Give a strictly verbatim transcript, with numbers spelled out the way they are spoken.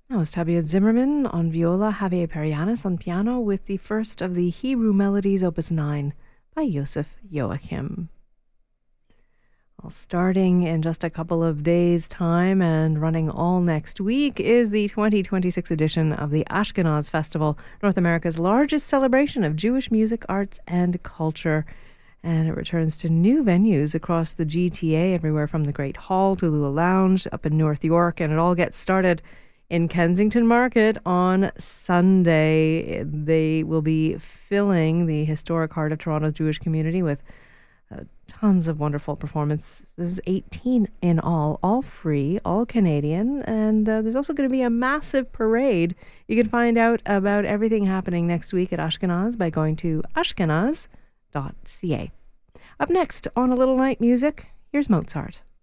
That was Tabia Zimmerman on viola, Javier Perianis on piano, with the first of the Hebrew Melodies, Opus nine, by Yosef Joachim. Well, starting in just a couple of days' time and running all next week is the twenty twenty-six edition of the Ashkenaz Festival, North America's largest celebration of Jewish music, arts, and culture. And it returns to new venues across the G T A, everywhere from the Great Hall to Lula Lounge up in North York, and it all gets started in Kensington Market on Sunday. They will be filling the historic heart of Toronto's Jewish community with uh, tons of wonderful performances. This is eighteen in all, all free, all Canadian, and uh, there's also going to be a massive parade. You can find out about everything happening next week at Ashkenaz by going to ashkenaz dot c a. Up next on A Little Night Music, here's Mozart.